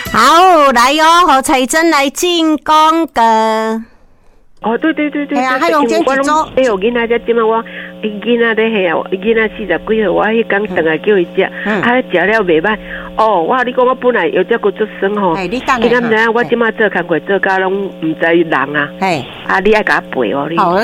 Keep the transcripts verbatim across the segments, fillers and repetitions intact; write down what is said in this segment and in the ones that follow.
好，来哟、哦，和彩珍来进广告。 哦，对对对对， 系啊，还用剪辑做。 哎呦，囡仔只即马我囡仔咧吓啊，囡仔四十几岁，我迄工等下叫伊食，啊食了袂歹。哦，哇！你讲我本来有只个做生吼， 你当然，你敢知影？我即马做工课做甲拢唔知人啊。嘿，啊，你爱甲我陪哦，你。好，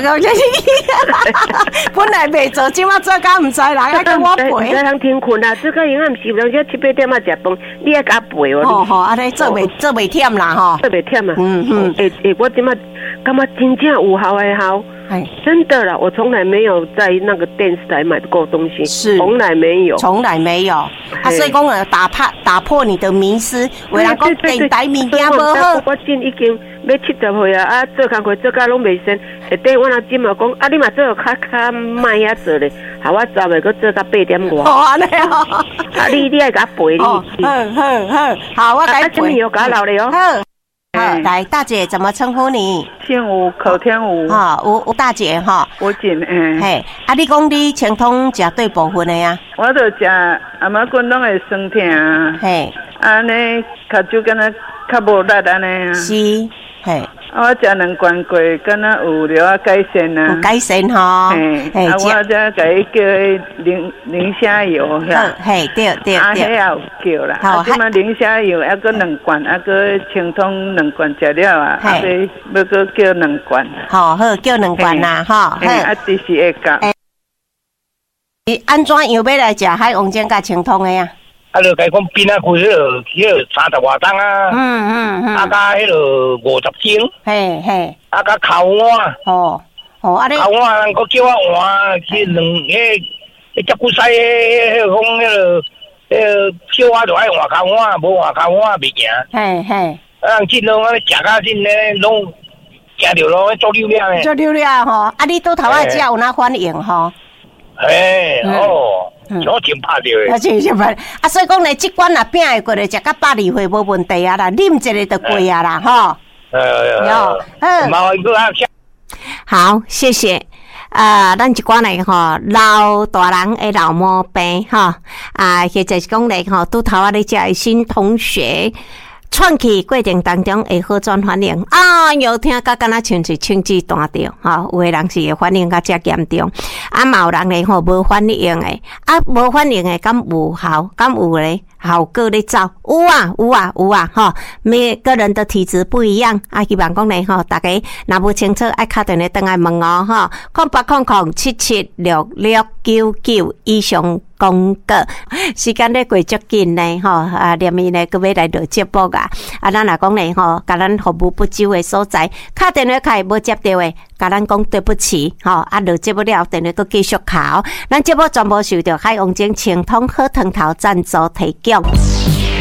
本来袂做，即马做甲唔知人，爱甲我陪。 唔知通听困啊，做甲营暗时，人家七八点啊食饭，你爱甲我陪哦。 哦吼，安尼做袂做袂忝啦吼， 做袂忝啊。嗯嗯。诶诶，我即马感觉真正有效诶效。真的啦，我从来没有在那个电视台买过东西，是从来没有， 从来没有。啊，所以讲呃，打破打破你的迷思，为人讲电台物件无好。 我真已经要七十岁啊，啊，做工课做甲拢袂成。下底我阿姊嘛讲，啊，你嘛做较较慢遐做咧，好我昨下佫做到八点外。 哦，安尼哦。 啊，你你爱甲陪你。 好好好，好，我甲你陪。 啊，有甲留咧哦。 好，来，大姐怎么称呼你？ 姓吴，口天吴。 哈，吴吴大姐哈。 吴姐，嗯。 嘿，啊，你讲你清通食对部分的呀？ 我都食，阿妈滚拢会酸痛啊。嘿。安尼，脚手敢若较无力安尼啊。 是，嘿。 我食两罐过，敢若有了啊改善啊。 有改善吼。 嘿，啊，我再甲伊叫磷磷虾油， 吓。嘿，对对对。 啊，迄也有叫啦。好，即马磷虾油还佫两罐，还佫清通两罐食了啊，啊，所以要佫叫两罐。 好好，叫两罐啦，哈。 嘿，啊，只是会讲。 你安怎样要来食海王煎甲清通的呀？ 啊，就甲伊讲边啊，开迄个迄个三十外担啊，嗯嗯嗯，啊加迄个五十斤，嘿嘿，啊加烤碗，哦哦，啊你烤碗人佫叫我换去两迄迄接骨西迄迄讲迄个迄个小我就爱换烤碗，无换烤碗袂行，嘿嘿，啊人尽量啊食甲尽咧，拢食着咯，做溜了咧， 做溜了吼，啊你倒头仔食有哪反应吼？ 嘿哦。我真怕着诶， 我真真怕。啊，所以讲咧，即罐若饼会过咧，食到百二岁无问题啊啦，啉一个就过啊啦，吼。 有，嗯，麻烦个啊。 好，谢谢。啊，咱一寡咧吼，老大人诶老毛病吼，啊，或者是讲咧吼，拄头啊咧食新同学。喘气过程当中会好转反应，啊，又听甲敢若像是枪支弹着，吼，有诶人是会反应较遮严重，啊，嘛有人咧吼无反应诶，啊，无反应诶，敢有效，敢有咧效果咧走，有啊，有啊，有啊，吼，每个人的体质不一样，啊，希望讲咧吼，大家若无清楚，爱敲电话转来问哦，吼，空八空空七七六六九九以上。公告时间咧过足紧咧吼，啊，连伊咧搁要来录节目啊，啊，咱若讲咧吼，甲咱服务不周诶所在，敲电话开无接到诶，甲咱讲对不起吼，啊，录节目了，电话搁继续敲，咱节目全部受到海王晶清通好汤头赞助提供。